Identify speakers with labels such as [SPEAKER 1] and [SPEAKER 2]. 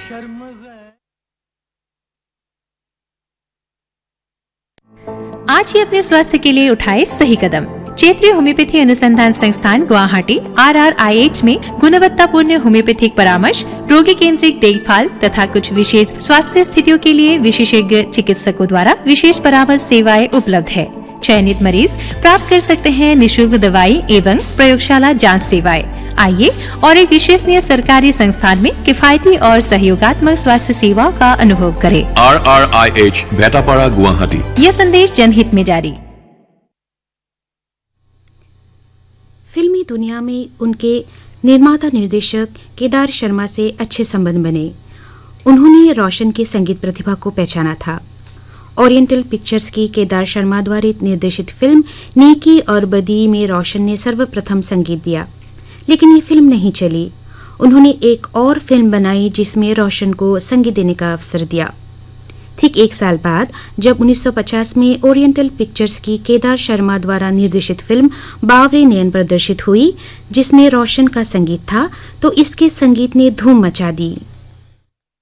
[SPEAKER 1] आज ही अपने स्वास्थ्य के लिए उठाए सही कदम। क्षेत्रीय होम्योपैथी अनुसंधान संस्थान गुवाहाटी RRIH में गुणवत्तापूर्ण होम्योपैथिक परामर्श, रोगी केंद्रित देखभाल तथा कुछ विशेष स्वास्थ्य स्थितियों के लिए विशेषज्ञ चिकित्सकों द्वारा विशेष परामर्श सेवाएं उपलब्ध है। चयनित मरीज प्राप्त कर सकते हैं निशुल्क दवाई एवं प्रयोगशाला जांच सेवाएं। आइए और एक विश्वसनीय सरकारी संस्थान में किफायती और सहयोगात्मक स्वास्थ्य सेवाओं का अनुभव करें।
[SPEAKER 2] RRIH भेटापाड़ा गुवाहाटी।
[SPEAKER 1] यह संदेश जनहित में जारी।
[SPEAKER 3] फिल्मी दुनिया में उनके निर्माता निर्देशक केदार शर्मा से अच्छे संबंध बने। उन्होंने रोशन की संगीत प्रतिभा को पहचाना था। ओरिएंटल पिक्चर्स की केदार शर्मा द्वारा निर्देशित फिल्म नेकी और बदी में रोशन ने सर्वप्रथम संगीत दिया, लेकिन ये फिल्म नहीं चली। उन्होंने एक और फिल्म बनाई जिसमें रोशन को संगीत देने का अवसर दिया। ठीक एक साल बाद जब 1950 में ओरिएंटल पिक्चर्स की केदार शर्मा द्वारा निर्देशित फिल्म बावरे नयन प्रदर्शित हुई, जिसमें रोशन का संगीत था, तो इसके संगीत ने धूम मचा दी।